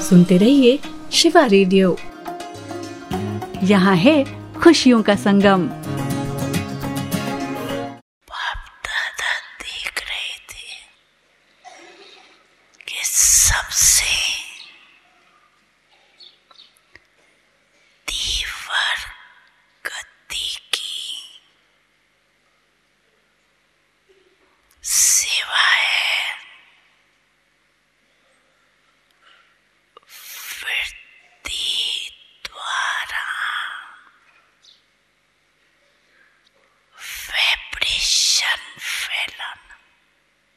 सुनते रहिए शिवा रेडियो। यहाँ है खुशियों का संगम।